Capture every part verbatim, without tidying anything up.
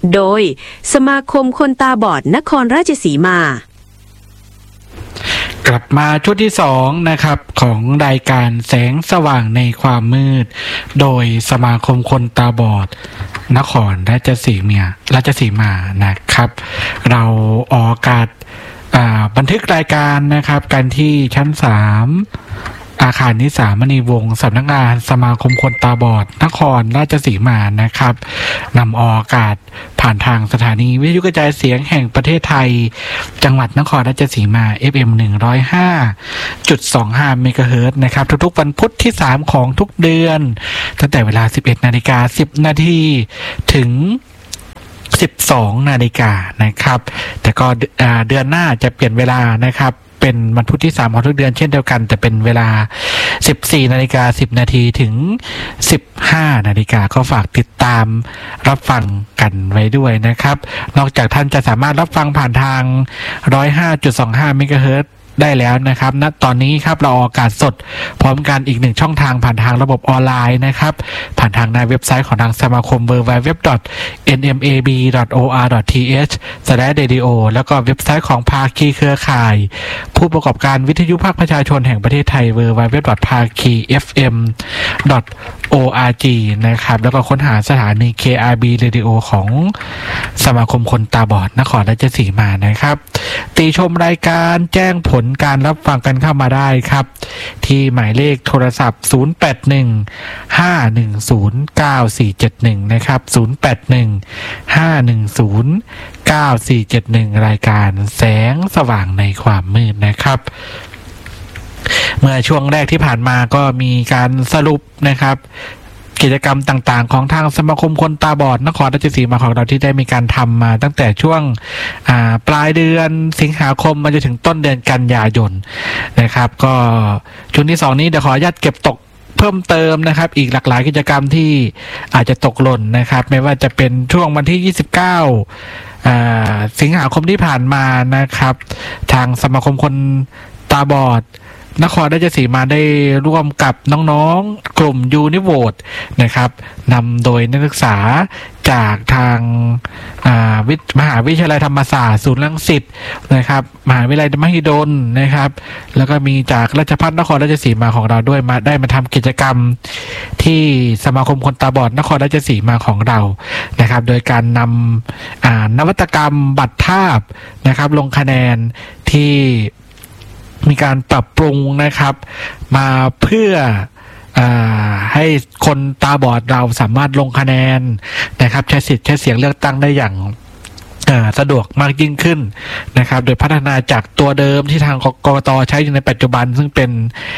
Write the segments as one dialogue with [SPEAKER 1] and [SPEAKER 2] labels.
[SPEAKER 1] โดยสมาคมคนตาบอดนครราชสีมาก
[SPEAKER 2] ลับมาช่วงที่สองนะครับของรายการแสงสว่างในความมืดโดยสมาคมคนตาบอดนครราชสีมาราชสีมานะครับเราออกอากาศบันทึกรายการนะครับกันที่ชั้นสามอาคารนิสามณีวงศ์สำนักงานสมาคมคนตาบอดนครราชสีมานะครับนำออกอากาศผ่านทางสถานีวิทยุกระจายเสียงแห่งประเทศไทยจังหวัดนครราชสีมา เอฟ เอ็ม หนึ่งร้อยห้าจุดสองห้า เมกะเฮิรตซ์นะครับทุกๆวันพุธที่สามของทุกเดือนตั้งแต่เวลา สิบเอ็ดนาฬิกาสิบนาทีถึงสิบสองนาฬิกานะครับแต่ก็เดือนหน้าจะเปลี่ยนเวลานะครับเป็นวันพุธที่สามของทุกเดือนเช่นเดียวกันแต่เป็นเวลา สิบสี่นาฬิกาสิบนาทีถึง สิบห้านาฬิกาก็ฝากติดตามรับฟังกันไว้ด้วยนะครับนอกจากท่านจะสามารถรับฟังผ่านทาง หนึ่งร้อยห้าจุดสองห้า เมกะเฮิรตซ์ได้แล้วนะครับณตอนนี้ครับเราออกอากาศสดพร้อมกันอีกหนึ่งช่องทางผ่านทางระบบออนไลน์นะครับผ่านทางในเว็บไซต์ของทางสมาคม ดับเบิลยู ดับเบิลยู ดับเบิลยู ดอท เอ็น เอ็ม เอ บี ดอท โอ อาร์ ดอท ที เอช สแลช เรดิโอ แล้วก็เว็บไซต์ของภาคีเครือข่ายผู้ประกอบการวิทยุภาคประชาชนแห่งประเทศไทย ดับเบิลยู ดับเบิลยู ดับเบิลยู ดอท ภาคี เอฟ เอ็ม ดอท โอ อาร์ จี นะครับแล้วก็ค้นหาสถานี เค อาร์ บี Radio ของสมาคมคนตาบอดนครราชสีมานะครับติชมรายการแจ้งผลการรับฟังกันเข้ามาได้ครับที่หมายเลขโทรศัพท์ศูนย์ แปด หนึ่ง ห้า หนึ่ง ศูนย์ เก้า สี่ เจ็ด หนึ่งนะครับศูนย์ แปด หนึ่ง ห้า หนึ่ง ศูนย์ เก้า สี่ เจ็ด หนึ่งรายการแสงสว่างในความมืดนะครับเมื่อช่วงแรกที่ผ่านมาก็มีการสรุปนะครับกิจกรรมต่างๆของทางสมาคมคนตาบอดนครราชสีมาของเราที่ได้มีการทำมาตั้งแต่ช่วงปลายเดือนสิงหาคมมาจนถึงต้นเดือนกันยายนนะครับก็ช่วงที่สองนี้เดี๋ยวขออนุญาตเก็บตกเพิ่มเติมนะครับอีกหลากหลายกิจกรรมที่อาจจะตกหล่นนะครับไม่ว่าจะเป็นช่วงวันที่ยี่สิบเก้าสิงหาคมที่ผ่านมานะครับทางสมาคมคนตาบอดนครราชสีมาได้ร่วมกับน้องๆกลุ่มยูนิโวตนะครับนำโดยนักศึกษาจากทางมหาวิทยาลัยธรรมศาสตร์ศูนย์รังสิตนะครับมหาวิทยาลัยมหิดลนะครับแล้วก็มีจากราชภัฏนครราชสีมาของเราด้วยมาได้มาทำกิจกรรมที่สมาคมคนตาบอดนครราชสีมาของเรานะครับโดยการนำนวัตกรรมบัตรทาบนะครับลงคะแนนที่มีการปรับปรุงนะครับมาเพื่อให้คนตาบอดเราสามารถลงคะแนนนะครับใช้สิทธิ์ใช้เสียงเลือกตั้งได้อย่างสะดวกมากยิ่งขึ้นนะครับโดยพัฒนาจากตัวเดิมที่ทางกกต.ใช้อยู่ในปัจจุบันซึ่งเป็น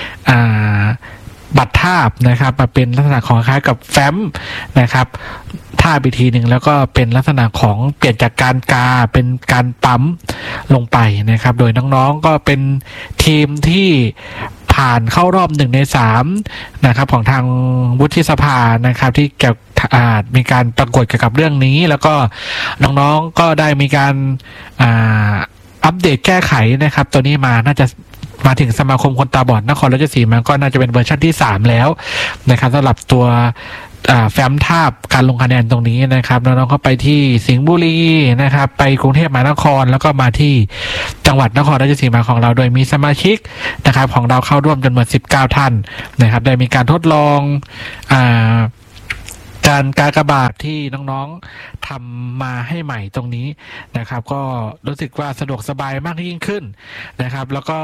[SPEAKER 2] บัตรทาบนะครับมาเป็นลักษณะของคล้ายกับแฟ้มนะครับทาบอีกทีหนึ่งแล้วก็เป็นลักษณะของเปลี่ยนจากการกาเป็นการปั๊มลงไปนะครับโดยน้องๆก็เป็นทีมที่ผ่านเข้ารอบหนึ่งในสามนะครับของทางวุฒิสภานะครับที่เกี่ยวมีการประกวดเกี่ยวกับเรื่องนี้แล้วก็น้องๆก็ได้มีการอัปเดตแก้ไขนะครับตัวนี้มาน่าจะมาถึงสมาคมคนตาบอดนครราชสีมาก็น่าจะเป็นเวอร์ชันที่สามแล้วนะครับสำหรับตัวแฟ้มทาบการลงคะแนนตรงนี้นะครับน้องๆเข้าไปที่สิงห์บุรีนะครับไปกรุงเทพมหานครแล้วก็มาที่จังหวัดนครราชสีมาของเราโดยมีสมาชิกนะครับของเราเข้าร่วมจำนวนสิบเก้าท่านนะครับได้มีการทดลองอ่าการกากบาทที่น้องๆทำมาให้ใหม่ตรงนี้นะครับก็รู้สึกว่าสะดวกสบายมากยิ่งขึ้นนะครับแล้วก็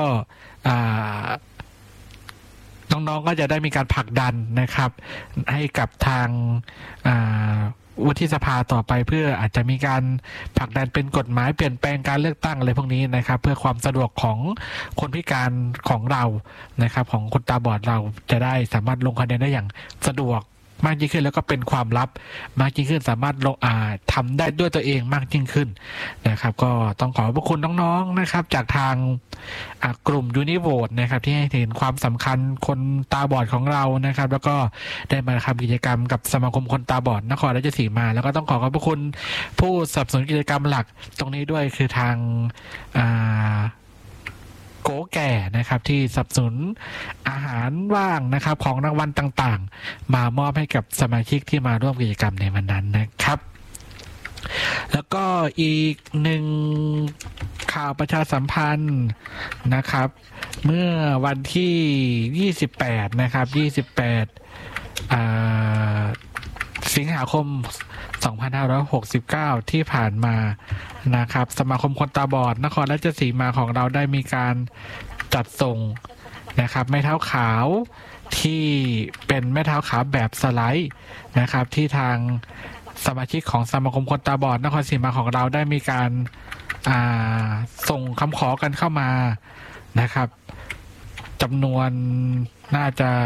[SPEAKER 2] น้องๆก็จะได้มีการผลักดันนะครับให้กับทางวุฒิสภาต่อไปเพื่ออาจจะมีการผลักดันเป็นกฎหมายเปลี่ยนแปลงการเลือกตั้งอะไรพวกนี้นะครับเพื่อความสะดวกของคนพิการของเรานะครับของคนตาบอดเราจะได้สามารถลงคะแนนได้อย่างสะดวกมากยิ่งขึ้นแล้วก็เป็นความลับมากยิ่งขึ้นสามารถลงอ่าทำได้ด้วยตัวเองมากยิ่งขึ้นนะครับก็ต้องขอบพระคุณน้องๆนะครับจากทางกลุ่มยูนิโวตนะครับที่ให้เห็นความสำคัญคนตาบอดของเรานะครับแล้วก็ได้มาทำกิจกรรมกับสมาคมคนตาบอดนครราชสีมาแล้วก็ต้องขอขอบพระคุณผู้สนับสนุนกิจกรรมหลักตรงนี้ด้วยคือทางอ่าโกแก่นะครับที่สนับสนุนอาหารว่างนะครับของรางวัลต่างๆมามอบให้กับสมาชิกที่มาร่วมกิจกรรมในวันนั้นนะครับแล้วก็อีกหนึ่งข่าวประชาสัมพันธ์นะครับเมื่อวันที่ยี่สิบแปดนะครับยี่สิบแปดอ่าสิงหาคมสองพันห้าร้อยหกสิบเก้าที่ผ่านมานะครับสมาคมคนตาบอดนครราชสีมาของเราได้มีการจัดส่งนะครับไม้เท้าขาวที่เป็นไม้เท้าขาวแบบสไลด์นะครับที่ทางสมาชิกของสมาคมคนตาบอดนครศรีมาของเราได้มีการอ่าส่งคำขอกันเข้ามานะครับจำนวนน่าจะ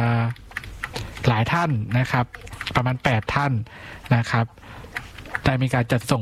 [SPEAKER 2] หลายท่านนะครับประมาณแปดท่านนะครับได้มีการจัดส่ง